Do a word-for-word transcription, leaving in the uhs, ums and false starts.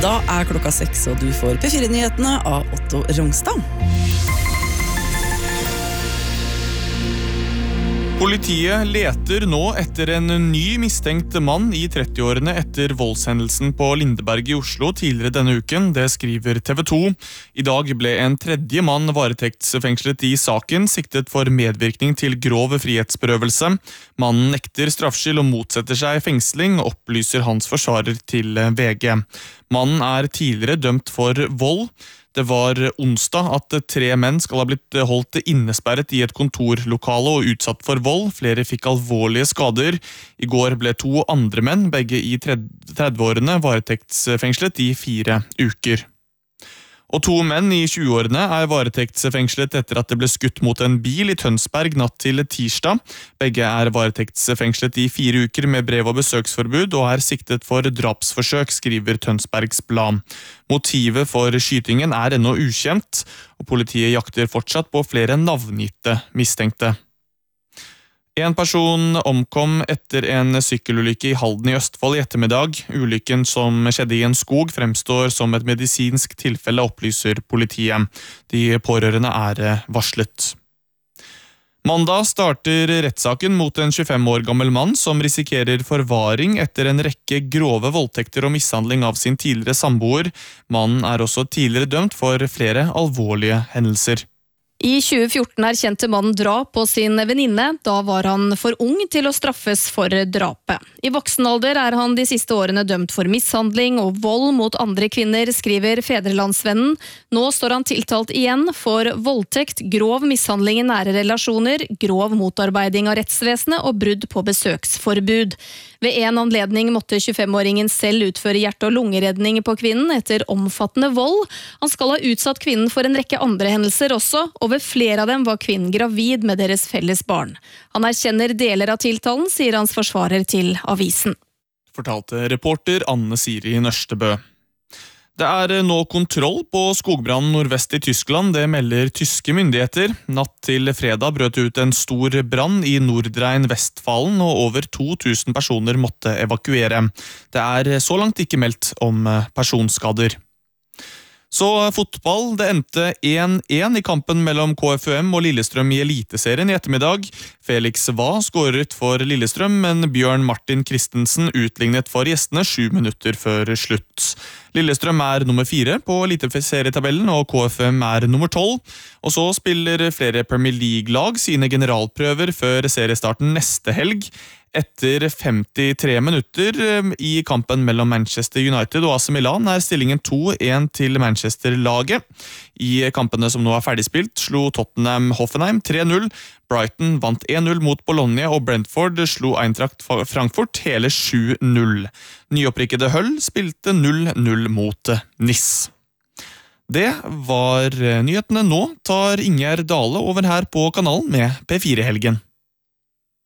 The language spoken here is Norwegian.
Da er klokka seks, og du får P fire-nyhetene av Otto Rongstad. Politiet leter nå etter en ny mistenkt mann i trettiårene etter voldshendelsen på Lindeberg i Oslo tidligere denne uken, det skriver T V to. I dag ble en tredje mann varetektsfengslet i saken, siktet for medvirkning til grov frihetsberøvelse. Mannen nekter straffskyld og motsetter seg fengsling, opplyser hans forsvarer til V G. Mannen er tidligere dømt for vold. Det var onsdag at tre menn skal ha blitt holdt innesperret i et kontorlokale og utsatt for vold. Flere fikk alvorlige skader. I går ble to andre menn, begge i tredveårene, varetektsfengslet i fire uker. Og to menn i tjueårene er varetektsfengslet etter at det ble skutt mot en bil i Tønsberg natt til tirsdag. Begge er varetektsfengslet i fire uker med brev- og besøksforbud og er siktet for drapsforsøk, skriver Tønsbergs Blad. Motivet for skytingen er ennå ukjent, og politiet jakter fortsatt på flere navngitte mistenkte. En person omkom etter en sykkelulykke i Halden i Østfold i ettermiddag. Ulykken som skjedde i en skog fremstår som et medisinsk tilfelle, opplyser politiet. De pårørende er varslet. Mandag starter rettssaken mot en tjuefem år gammel mann som risikerer forvaring etter en rekke grove voldtekter og mishandling av sin tidligere samboer. Mannen er også tidligere dømt for flere alvorlige hendelser. I tjue fjorten erkjente mannen drap på sin venninne. Da var han for ung til å straffes for drapet. I voksen alder er han de siste årene dømt for mishandling og vold mot andre kvinner, skriver Fedrelandsvennen. Nå står han tiltalt igjen for voldtekt, grov mishandling i nære relasjoner, grov motarbeiding av rettsvesenet og brudd på besøksforbud. Ved en anledning måtte tjuefem-åringen selv utføre hjerte- og lungeredning på kvinnen etter omfattende vold. Han skal ha utsatt kvinnen for en rekke andre hendelser også, og ved flere av dem var kvinnen gravid med deres felles barn. Han erkjenner deler av tiltalen, sier hans forsvarer til avisen. Fortalte reporter Anne Siri Nørstebø. Det er nå kontroll på skogbrannen nordvest i Tyskland, det melder tyske myndigheter. Natt til fredag brøt ut en stor brann i Nordrhein-Westfalen, og over to tusen personer måtte evakuere. Det er så langt ikke meldt om personskader. Så fotball, det endte en en i kampen mellom K F U M og Lillestrøm i Eliteserien i ettermiddag. Felix Vae skåret for Lillestrøm, men Bjørn Martin Christensen utlignet for gjestene sju minutter før slutt. Lillestrøm er nummer fire på Eliteserietabellen, og K F U M er nummer tolv. Og så spiller flere Premier League-lag sine generalprøver før seriestarten neste helg. Etter femtitre minutter i kampen mellom Manchester United og A C Milan er stillingen to en til Manchester-laget. I kampene som nå er ferdigspilt slo Tottenham Hoffenheim tre null, Brighton vant en null mot Bologna og Brentford slo Eintracht Frankfurt hele sju null. Nyopprykkede Hull spilte null null mot Nice. Det var nyhetene. Nå tar Ingjerd Dale over her på kanalen med P fire-helgen.